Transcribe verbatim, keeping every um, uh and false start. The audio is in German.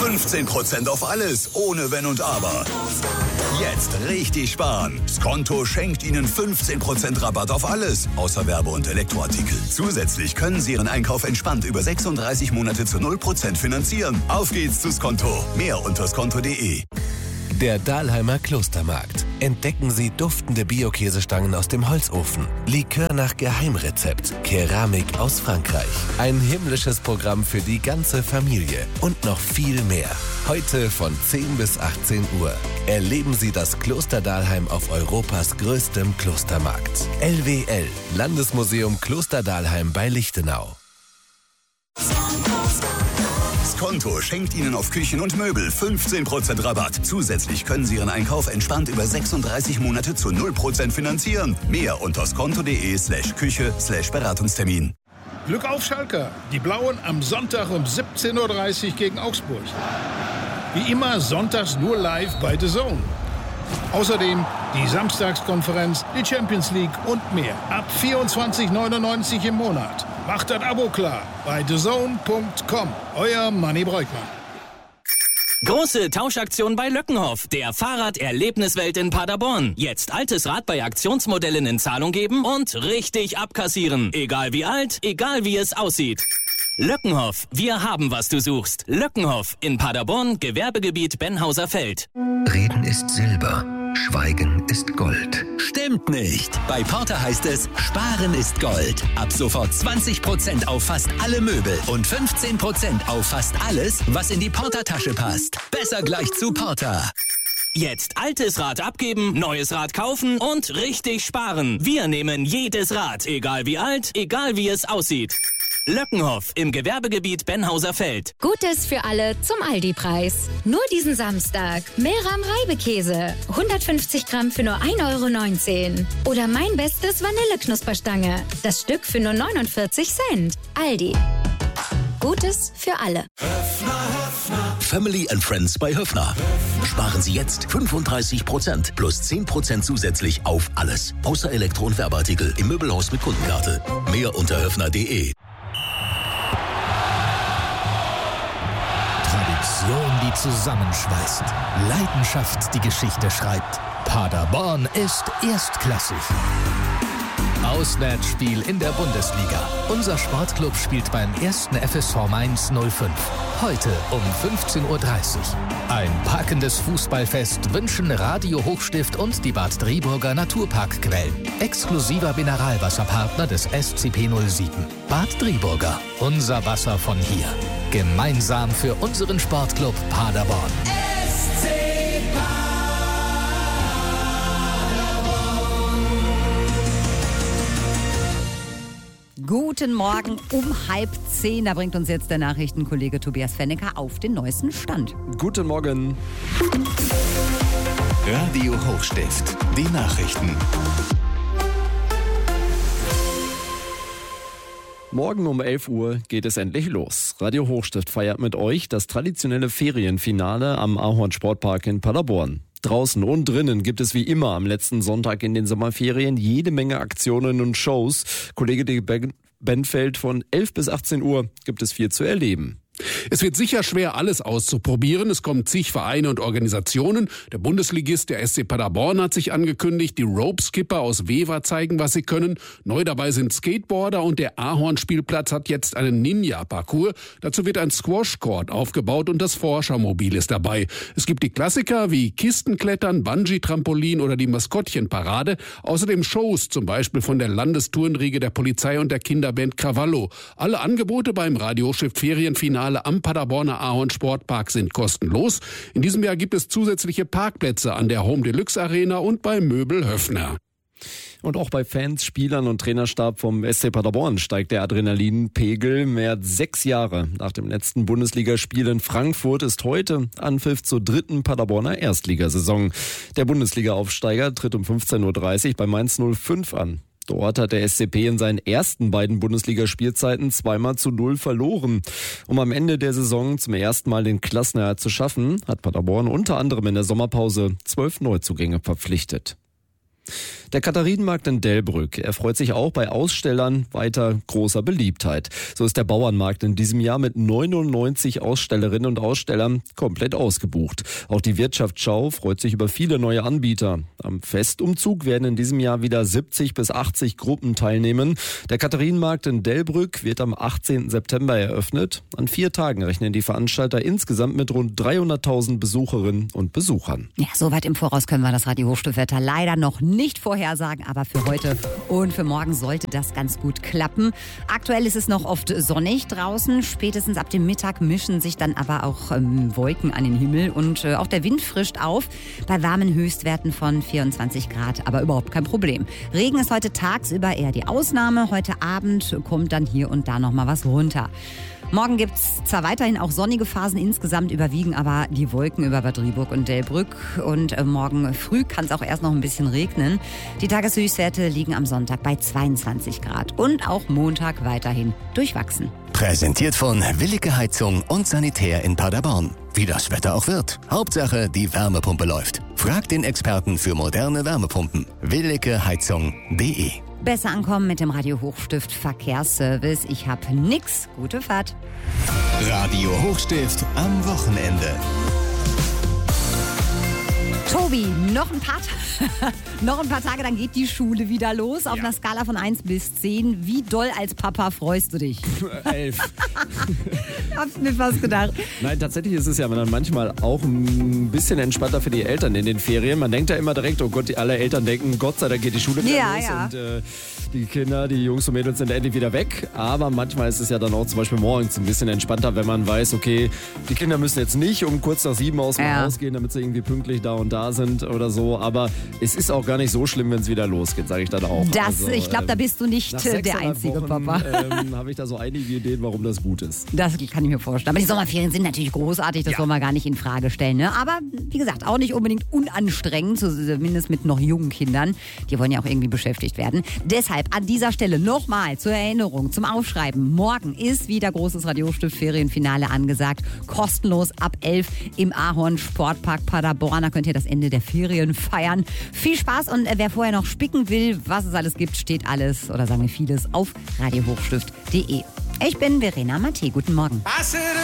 fünfzehn Prozent auf alles, ohne Wenn und Aber. Jetzt richtig sparen. Skonto schenkt Ihnen fünfzehn Prozent Rabatt auf alles, außer Werbe- und Elektroartikel. Zusätzlich können Sie Ihren Einkauf entspannt über sechsunddreißig Monate zu null Prozent finanzieren. Auf geht's zu Skonto. Mehr unter skonto punkt de. Der Dahlheimer Klostermarkt. Entdecken Sie duftende Bio-Käsestangen aus dem Holzofen, Likör nach Geheimrezept, Keramik aus Frankreich. Ein himmlisches Programm für die ganze Familie und noch viel mehr. Heute von zehn bis achtzehn Uhr. Erleben Sie das Kloster Dahlheim auf Europas größtem Klostermarkt. L W L, Landesmuseum Kloster Dahlheim bei Lichtenau. Skonto schenkt Ihnen auf Küchen und Möbel fünfzehn Prozent Rabatt. Zusätzlich können Sie Ihren Einkauf entspannt über sechsunddreißig Monate zu null Prozent finanzieren. Mehr unter skonto punkt de slash Küche slash Beratungstermin. Glück auf Schalke. Die Blauen am Sonntag um siebzehn Uhr dreißig gegen Augsburg. Wie immer sonntags nur live bei The Zone. Außerdem die Samstagskonferenz, die Champions League und mehr. Ab vierundzwanzig neunundneunzig im Monat. Macht das Abo klar bei the zone punkt com. Euer Manni Breukmann. Große Tauschaktion bei Löckenhoff, der Fahrraderlebniswelt in Paderborn. Jetzt altes Rad bei Aktionsmodellen in Zahlung geben und richtig abkassieren. Egal wie alt, egal wie es aussieht. Löckenhoff, wir haben, was du suchst. Löckenhoff in Paderborn, Gewerbegebiet Benhauser Feld. Reden ist Silber, Schweigen ist Gold. Stimmt nicht. Bei Porter heißt es, Sparen ist Gold. Ab sofort zwanzig Prozent auf fast alle Möbel und fünfzehn Prozent auf fast alles, was in die Porter-Tasche passt. Besser gleich zu Porter. Jetzt altes Rad abgeben, neues Rad kaufen und richtig sparen. Wir nehmen jedes Rad, egal wie alt, egal wie es aussieht. Löckenhoff im Gewerbegebiet Benhauser Feld. Gutes für alle zum Aldi-Preis. Nur diesen Samstag. Meram Reibekäse. hundertfünfzig Gramm für nur ein Euro neunzehn. Oder mein bestes Vanilleknusperstange. Das Stück für nur neunundvierzig Cent. Aldi. Gutes für alle. Family and Friends bei Höffner. Sparen Sie jetzt fünfunddreißig Prozent plus zehn Prozent zusätzlich auf alles. Außer Elektro- und Werbeartikel im Möbelhaus mit Kundenkarte. Mehr unter höffner punkt de. Tradition, die zusammenschweißt. Leidenschaft, die Geschichte schreibt. Paderborn ist erstklassig. Auswärtsspiel in der Bundesliga. Unser Sportclub spielt beim ersten F S V Mainz null fünf. Heute um fünfzehn Uhr dreißig. Ein packendes Fußballfest wünschen Radio Hochstift und die Bad Driburger Naturparkquellen. Exklusiver Mineralwasserpartner des S C P null sieben. Bad Driburger. Unser Wasser von hier. Gemeinsam für unseren Sportclub Paderborn. S C Guten Morgen um halb zehn. Da bringt uns jetzt der Nachrichtenkollege Tobias Fennecker auf den neuesten Stand. Guten Morgen. Radio Hochstift, die Nachrichten. Morgen um elf Uhr geht es endlich los. Radio Hochstift feiert mit euch das traditionelle Ferienfinale am Ahorn Sportpark in Paderborn. Draußen und drinnen gibt es wie immer am letzten Sonntag in den Sommerferien jede Menge Aktionen und Shows. Kollege De Benfeld, von elf bis achtzehn Uhr gibt es viel zu erleben. Es wird sicher schwer, alles auszuprobieren. Es kommen zig Vereine und Organisationen. Der Bundesligist, der S C Paderborn, hat sich angekündigt. Die Rope-Skipper aus Wever zeigen, was sie können. Neu dabei sind Skateboarder und der Ahorn-Spielplatz hat jetzt einen Ninja-Parcours. Dazu wird ein Squash-Court aufgebaut und das Forschermobil ist dabei. Es gibt die Klassiker wie Kistenklettern, Bungee-Trampolin oder die Maskottchenparade. Außerdem Shows, zum Beispiel von der Landesturnriege der Polizei und der Kinderband Cavallo. Alle Angebote beim Radioschiff Ferienfinale am Paderborner Ahorn Sportpark sind kostenlos. In diesem Jahr gibt es zusätzliche Parkplätze an der Home Deluxe Arena und bei Möbel Höffner. Und auch bei Fans, Spielern und Trainerstab vom S C Paderborn steigt der Adrenalinpegel. Mehr als sechs Jahre nach dem letzten Bundesligaspiel in Frankfurt ist heute Anpfiff zur dritten Paderborner Erstligasaison. Der Bundesliga-Aufsteiger tritt um fünfzehn Uhr dreißig bei Mainz null fünf an. Dort hat der S C P in seinen ersten beiden Bundesligaspielzeiten zweimal zu null verloren. Um am Ende der Saison zum ersten Mal den Klassenerhalt zu schaffen, hat Paderborn unter anderem in der Sommerpause zwölf Neuzugänge verpflichtet. Der Katharinenmarkt in Delbrück erfreut sich auch bei Ausstellern weiter großer Beliebtheit. So ist der Bauernmarkt in diesem Jahr mit neunundneunzig Ausstellerinnen und Ausstellern komplett ausgebucht. Auch die Wirtschaftsschau freut sich über viele neue Anbieter. Am Festumzug werden in diesem Jahr wieder siebzig bis achtzig Gruppen teilnehmen. Der Katharinenmarkt in Delbrück wird am achtzehnten September eröffnet. An vier Tagen rechnen die Veranstalter insgesamt mit rund dreihunderttausend Besucherinnen und Besuchern. Ja, soweit im Voraus können wir das Radio Hochstift-Wetter leider noch nicht vorhersagen, aber für heute und für morgen sollte das ganz gut klappen. Aktuell ist es noch oft sonnig draußen. Spätestens ab dem Mittag mischen sich dann aber auch ähm, Wolken an den Himmel und äh, auch der Wind frischt auf bei warmen Höchstwerten von vierundzwanzig Grad, aber überhaupt kein Problem. Regen ist heute tagsüber eher die Ausnahme. Heute Abend kommt dann hier und da noch mal was runter. Morgen gibt es zwar weiterhin auch sonnige Phasen, insgesamt überwiegen aber die Wolken über Bad Driburg und Delbrück. Und äh, morgen früh kann es auch erst noch ein bisschen regnen. Die Tageshöchstwerte liegen am Sonntag bei zweiundzwanzig Grad und auch Montag weiterhin durchwachsen. Präsentiert von Willige Heizung und Sanitär in Paderborn. Wie das Wetter auch wird. Hauptsache, die Wärmepumpe läuft. Frag den Experten für moderne Wärmepumpen. willige heizung punkt de. Besser ankommen mit dem Radio Hochstift Verkehrsservice. Ich hab nix. Gute Fahrt. Radio Hochstift am Wochenende. Tobi, noch ein paar, noch ein paar Tage, dann geht die Schule wieder los. Auf ja. einer Skala von eins bis zehn. Wie doll als Papa freust du dich? Elf. Hab's mir fast gedacht. Nein, tatsächlich ist es ja dann manchmal auch ein bisschen entspannter für die Eltern in den Ferien. Man denkt ja immer direkt, oh Gott, die alle Eltern denken, Gott sei Dank geht die Schule wieder ja, los. Ja. Und äh, die Kinder, die Jungs und Mädels sind endlich wieder weg. Aber manchmal ist es ja dann auch zum Beispiel morgens ein bisschen entspannter, wenn man weiß, okay, die Kinder müssen jetzt nicht um kurz nach sieben aus dem ja. Haus gehen, damit sie irgendwie pünktlich da und da sind oder so, aber es ist auch gar nicht so schlimm, wenn es wieder losgeht, sage ich dann auch. Das, also, ich glaube, da bist du nicht der einzige Wochen, Papa. Ähm, habe ich da so einige Ideen, warum das gut ist. Das kann ich mir vorstellen. Aber die Sommerferien sind natürlich großartig, das ja. wollen wir gar nicht in Frage stellen. Ne? Aber wie gesagt, auch nicht unbedingt unanstrengend, zumindest mit noch jungen Kindern. Die wollen ja auch irgendwie beschäftigt werden. Deshalb an dieser Stelle nochmal zur Erinnerung, zum Aufschreiben. Morgen ist wieder großes Radio Hochstift Ferienfinale angesagt. Kostenlos ab elf im Ahorn Sportpark Paderborn. Da könnt ihr das Ende der Ferien feiern. Viel Spaß und wer vorher noch spicken will, was es alles gibt, steht alles oder sagen wir vieles auf radio hochstift punkt de. Ich bin Verena Matte. Guten Morgen.